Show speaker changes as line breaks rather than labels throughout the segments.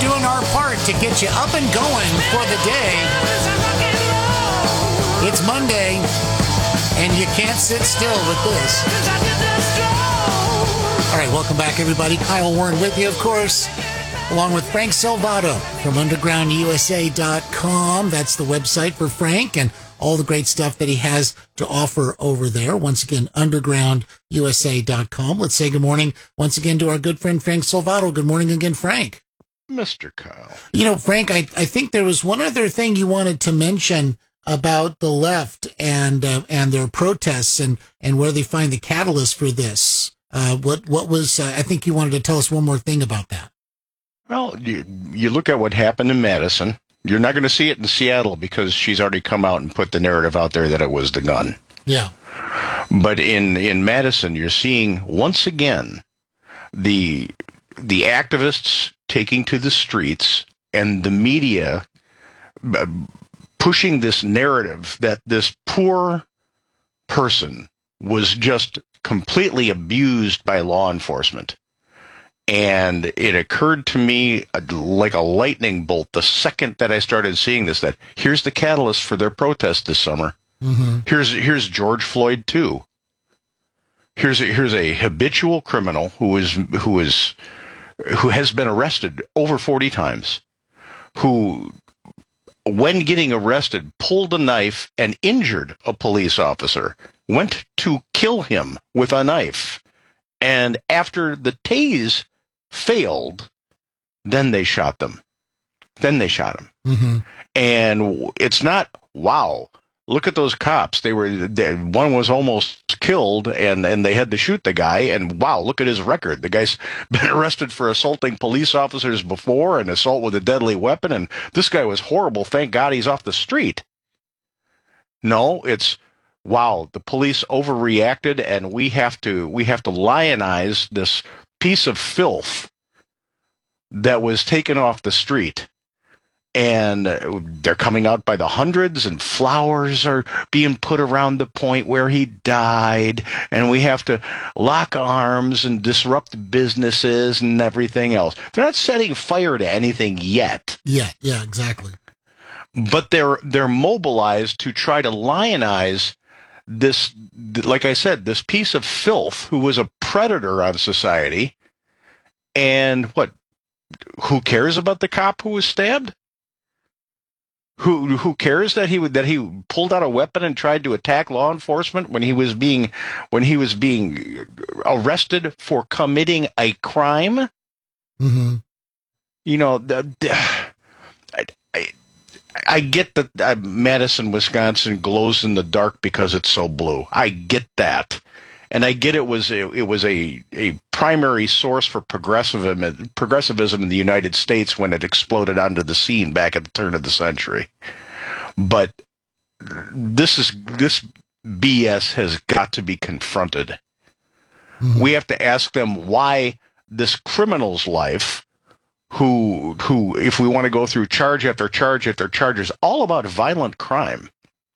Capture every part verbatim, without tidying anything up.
doing our part to get you up and going for the day. It's Monday, and you can't sit still with this. All right, welcome back, everybody. Kyle Warren with you, of course, along with Frank Salvato from underground U S A dot com. That's the website for Frank and all the great stuff that he has to offer over there. Once again, underground U S A dot com. Let's say good morning once again to our good friend Frank Salvato. Good morning again, Frank.
Mister Kyle.
You know, Frank, I, I think there was one other thing you wanted to mention about the left and uh, and their protests and, and where they find the catalyst for this. Uh, what what was, uh, I think you wanted to tell us one more thing about that.
Well, you, you look at what happened in Madison. You're not going to see it in Seattle because she's already come out and put the narrative out there that it was the gun.
Yeah.
But in, in Madison, you're seeing once again the the activists taking to the streets and the media uh, pushing this narrative that this poor person was just completely abused by law enforcement. And it occurred to me uh, like a lightning bolt the second that I started seeing this, that here's the catalyst for their protest this summer. Mm-hmm. Here's here's George Floyd too. Here's a, here's a habitual criminal who is who is who has been arrested over forty times, who, when getting arrested, pulled a knife and injured a police officer, went to kill him with a knife. And after the tase failed, then they shot them. Then they shot him. Mm-hmm. And it's not, wow, look at those cops. They were, they, one was almost killed and, and they had to shoot the guy. And wow, look at his record. The guy's been arrested for assaulting police officers before and assault with a deadly weapon. And this guy was horrible. Thank God he's off the street. No, it's, wow, the police overreacted and we have to, we have to lionize this piece of filth that was taken off the street. And they're coming out by the hundreds, and flowers are being put around the point where he died. And we have to lock arms and disrupt businesses and everything else. They're not setting fire to anything yet.
Yeah, yeah, exactly.
But they're they're mobilized to try to lionize this, like I said, this piece of filth who was a predator on society. And what? Who cares about the cop who was stabbed? Who who cares that he would that he pulled out a weapon and tried to attack law enforcement when he was being when he was being arrested for committing a crime? Mm-hmm. You know, the, the, I, I I get that uh, Madison, Wisconsin glows in the dark because it's so blue. I get that. And I get it was a, it was a, a primary source for progressivism, progressivism in the United States when it exploded onto the scene back at the turn of the century. But this is this B S has got to be confronted. Mm-hmm. We have to ask them why this criminal's life, who who if we want to go through charge after charge after charge, is all about violent crime.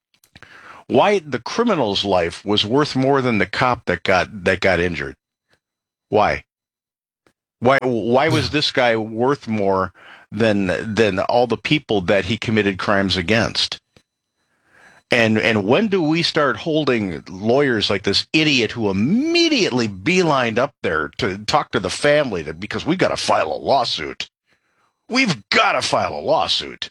Why the criminal's life was worth more than the cop that got that got injured? Why? Why? Why was this guy worth more than than all the people that he committed crimes against? And and when do we start holding lawyers like this idiot who immediately beelined up there to talk to the family that because we've got to file a lawsuit? We've got to file a lawsuit.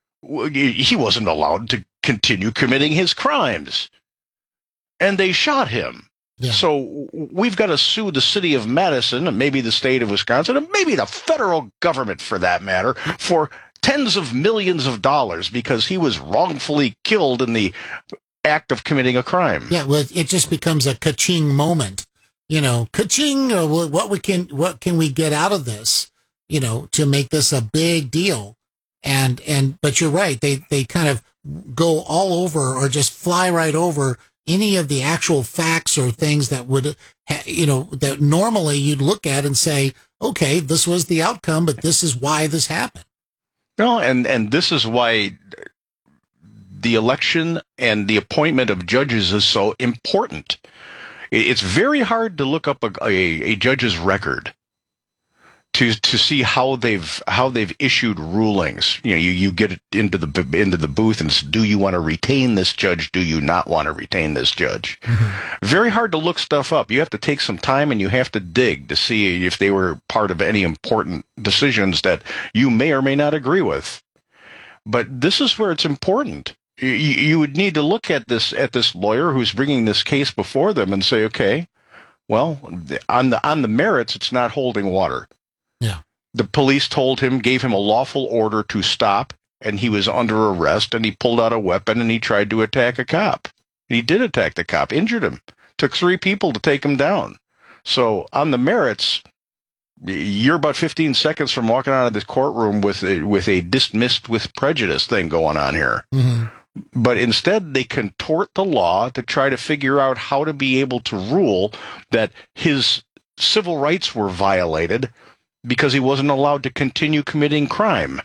He wasn't allowed to continue committing his crimes, and they shot him. Yeah. So we've got to sue the city of Madison and maybe the state of Wisconsin and maybe the federal government for that matter for tens of millions of dollars because he was wrongfully killed in the act of committing a crime.
Yeah, well, it just becomes a ka-ching moment. You know, ka-ching, or what we can what can we get out of this, you know, to make this a big deal. And, and, but you're right. They, they kind of go all over or just fly right over any of the actual facts or things that would, ha- you know, that normally you'd look at and say, okay, this was the outcome, but this is why this happened.
No, and, and this is why the election and the appointment of judges is so important. It's very hard to look up a, a, a judge's record to to see how they've how they've issued rulings. You know, you, you get into the into the booth and say, do you want to retain this judge? Do you not want to retain this judge? Mm-hmm. Very hard to look stuff up. You have to take some time and you have to dig to see if they were part of any important decisions that you may or may not agree with. But this is where it's important. You, you would need to look at this at this lawyer who's bringing this case before them and say, okay, well, on the on the merits, it's not holding water.
Yeah.
The police told him, gave him a lawful order to stop, and he was under arrest, and he pulled out a weapon, and he tried to attack a cop. He did attack the cop, injured him. Took three people to take him down. So on the merits, you're about fifteen seconds from walking out of this courtroom with a, with a dismissed with prejudice thing going on here. Mm-hmm. But instead, they contort the law to try to figure out how to be able to rule that his civil rights were violated because he wasn't allowed to continue committing crime.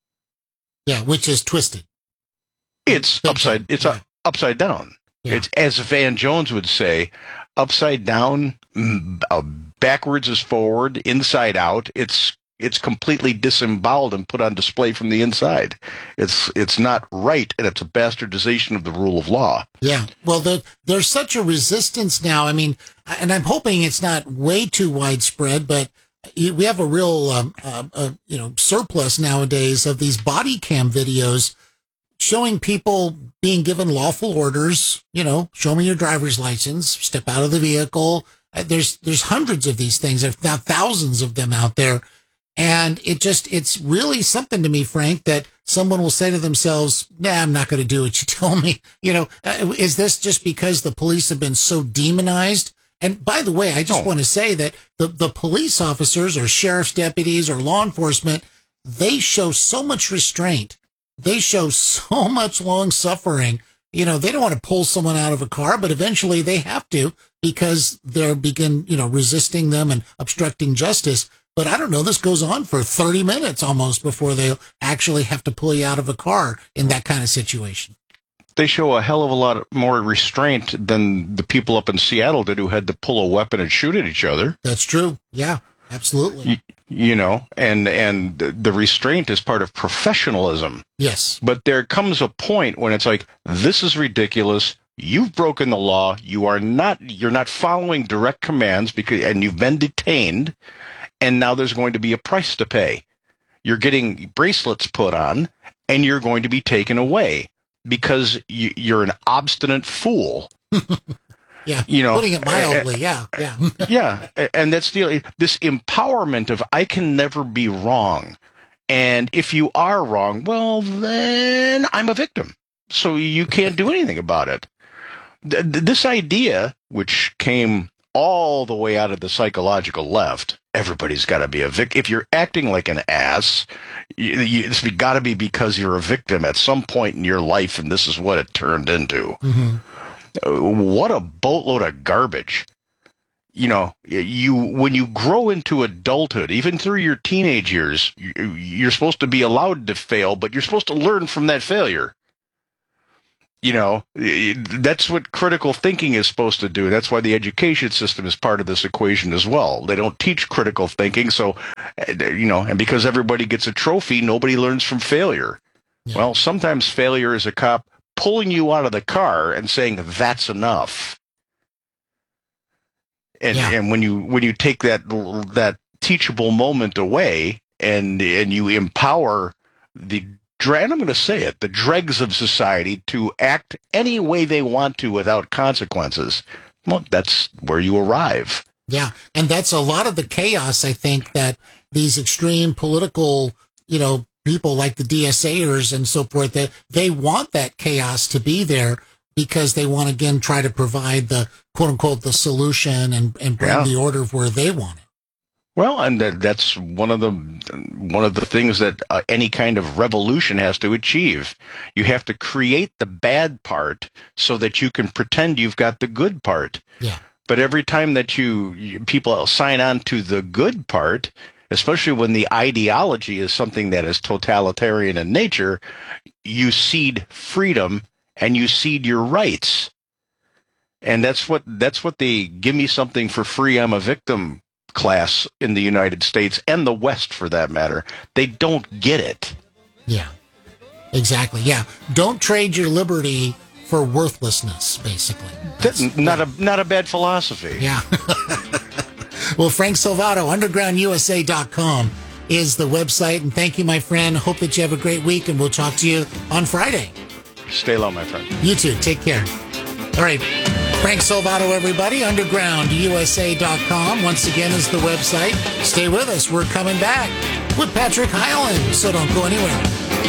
Yeah, which is twisted.
It's Big upside. It's yeah. upside down. Yeah. It's, as Van Jones would say, upside down, uh, backwards is forward, inside out. It's it's completely disemboweled and put on display from the inside. It's it's not right, and it's a bastardization of the rule of law.
Yeah. Well, there, there's such a resistance now. I mean, and I'm hoping it's not way too widespread, but we have a real, um, uh, uh, you know, surplus nowadays of these body cam videos showing people being given lawful orders. You know, show me your driver's license, step out of the vehicle. Uh, there's there's hundreds of these things. There's now thousands of them out there. And it just, it's really something to me, Frank, that someone will say to themselves, nah, I'm not going to do what you tell me. You know, uh, is this just because the police have been so demonized? And by the way, I just oh. want to say that the, the police officers or sheriff's deputies or law enforcement, they show so much restraint. They show so much long suffering. You know, they don't want to pull someone out of a car, but eventually they have to because they're begin, you know, resisting them and obstructing justice. But I don't know, this goes on for thirty minutes almost before they actually have to pull you out of a car in that kind of situation.
They show a hell of a lot more restraint than the people up in Seattle did who had to pull a weapon and shoot at each other.
That's true. Yeah, absolutely.
You, you know, and, and the restraint is part of professionalism.
Yes.
But there comes a point when it's like, this is ridiculous. You've broken the law. You are not, you're not following direct commands because, and you've been detained. And now there's going to be a price to pay. You're getting bracelets put on, and you're going to be taken away because you, you're an obstinate fool.
Yeah, you know, putting it mildly. Uh, yeah, yeah,
yeah. And that's the this empowerment of I can never be wrong, and if you are wrong, well, then I'm a victim, so you can't do anything about it. Th- this idea, which came all the way out of the psychological left. Everybody's got to be a victim. If you're acting like an ass, you, you, it's got to be because you're a victim at some point in your life, and this is what it turned into. Mm-hmm. Uh, what a boatload of garbage. You know, you when you grow into adulthood, even through your teenage years, you, you're supposed to be allowed to fail, but you're supposed to learn from that failure. You know, that's what critical thinking is supposed to do. That's why the education system is part of this equation as well. They don't teach critical thinking. So, you know, and because everybody gets a trophy, nobody learns from failure. Yeah. Well, sometimes failure is a cop pulling you out of the car and saying, that's enough. And, yeah. and when you, when you take that, that teachable moment away and, and you empower the And I'm going to say it, the dregs of society to act any way they want to without consequences. Well, that's where you arrive.
Yeah. And that's a lot of the chaos, I think, that these extreme political, you know, people like the D S Aers and so forth, that they want that chaos to be there because they want to, again, try to provide the quote unquote, the solution and, and bring yeah. the order where they want it.
Well, and that's one of the one of the things that uh, any kind of revolution has to achieve. You have to create the bad part so that you can pretend you've got the good part.
Yeah.
But every time that you, you people sign on to the good part, especially when the ideology is something that is totalitarian in nature, you cede freedom and you cede your rights. And that's what that's what the "give me something for free, I'm a victim" class in the United States and the West, for that matter. They don't get it.
Yeah, exactly. Yeah. Don't trade your liberty for worthlessness, basically.
That's, not yeah. a not a bad philosophy.
Yeah. Well, Frank Salvato, underground U S A dot com is the website. And thank you, my friend. Hope that you have a great week, and we'll talk to you on Friday.
Stay low, my friend.
You too. Take care. All right. Frank Salvato, everybody. underground U S A dot com, once again, is the website. Stay with us. We're coming back with Patrick Hyland, so don't go anywhere.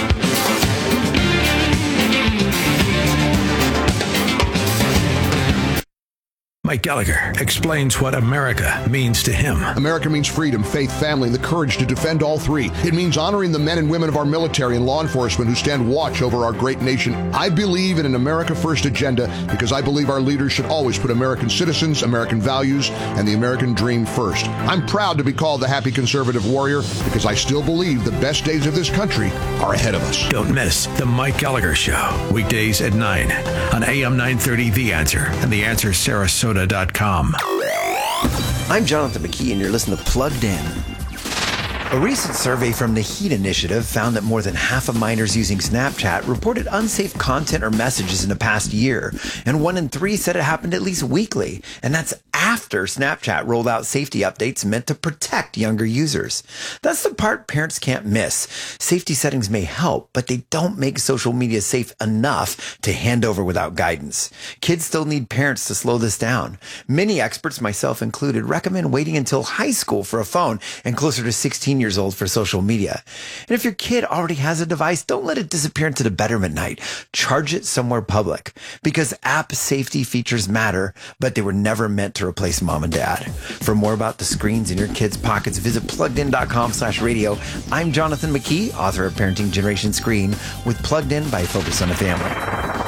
Mike Gallagher explains what America means to him.
America means freedom, faith, family, and the courage to defend all three. It means honoring the men and women of our military and law enforcement who stand watch over our great nation. I believe in an America First agenda because I believe our leaders should always put American citizens, American values, and the American dream first. I'm proud to be called the happy conservative warrior because I still believe the best days of this country are ahead of us.
Don't miss The Mike Gallagher Show, weekdays at nine on A M nine thirty The Answer and The Answer Sarasota dot com.
I'm Jonathan McKee, and you're listening to Plugged In. A recent survey from the HEAT Initiative found that more than half of minors using Snapchat reported unsafe content or messages in the past year, and one in three said it happened at least weekly, and that's after Snapchat rolled out safety updates meant to protect younger users. That's the part parents can't miss. Safety settings may help, but they don't make social media safe enough to hand over without guidance. Kids still need parents to slow this down. Many experts, myself included, recommend waiting until high school for a phone and closer to sixteen years old for social media. And if your kid already has a device, don't let it disappear into the bedroom at night. Charge it somewhere public, because app safety features matter, but they were never meant to replace mom and dad. For more about the screens in your kids' pockets, visit pluggedin.com slash radio. I'm Jonathan McKee, author of Parenting Generation Screen, with Plugged In by Focus on the Family.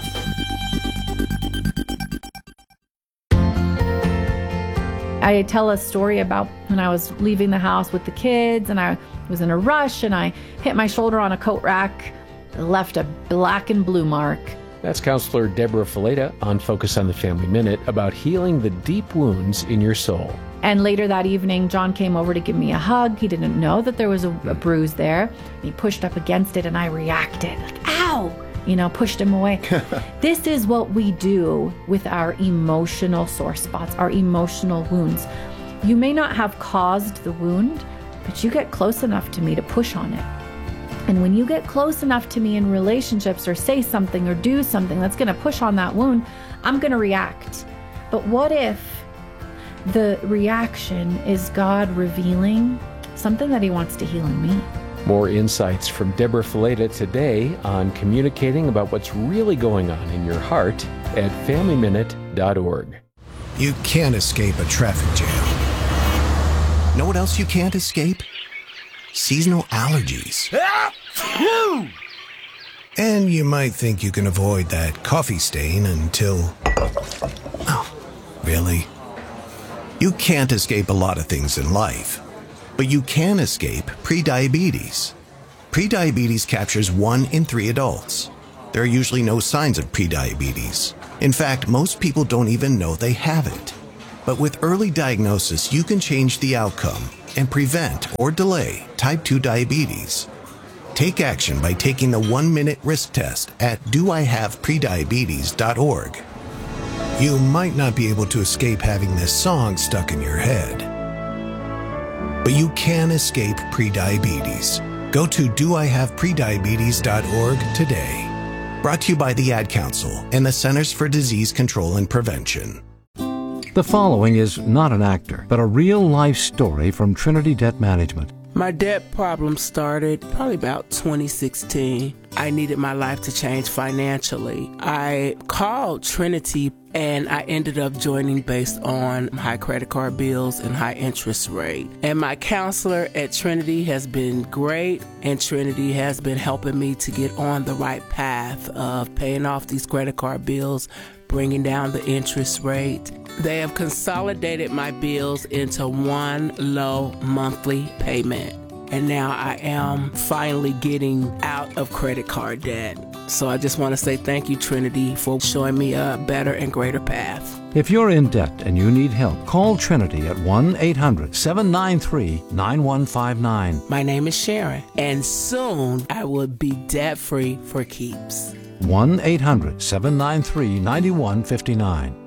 I tell a story about when I was leaving the house with the kids and I was in a rush and I hit my shoulder on a coat rack, left a black and blue mark.
That's Counselor Deborah Fileta on Focus on the Family Minute about healing the deep wounds in your soul.
And later that evening, John came over to give me a hug. He didn't know that there was a, a bruise there. He pushed up against it and I reacted, like, ow! You know, pushed him away. This is what we do with our emotional sore spots, our emotional wounds. You may not have caused the wound, but you get close enough to me to push on it. And when you get close enough to me in relationships or say something or do something that's going to push on that wound, I'm going to react. But what if the reaction is God revealing something that he wants to heal in me?
More insights from Deborah Fileta today on communicating about what's really going on in your heart at family minute dot org.
You can't escape a traffic jam. Know what else you can't escape? Seasonal allergies. And you might think you can avoid that coffee stain until... Oh, really? You can't escape a lot of things in life. But you can escape prediabetes. Prediabetes captures one in three adults. There are usually no signs of prediabetes. In fact, most people don't even know they have it. But with early diagnosis, you can change the outcome and prevent or delay type two diabetes. Take action by taking the one-minute risk test at do I have prediabetes dot org. You might not be able to escape having this song stuck in your head, but you can escape prediabetes. Go to do I have prediabetes dot org today. Brought to you by the Ad Council and the Centers for Disease Control and Prevention.
The following is not an actor, but a real-life story from Trinity Debt Management.
My debt problem started probably about twenty sixteen. I needed my life to change financially. I called Trinity and I ended up joining based on high credit card bills and high interest rate. And my counselor at Trinity has been great, and Trinity has been helping me to get on the right path of paying off these credit card bills, bringing down the interest rate. They have consolidated my bills into one low monthly payment. And now I am finally getting out of credit card debt. So I just want to say thank you, Trinity, for showing me a better and greater path.
If you're in debt and you need help, call Trinity at one eight hundred seven nine three nine one five nine.
My name is Sharon, and soon I will be debt-free for keeps.
one eight hundred seven nine three nine one five nine.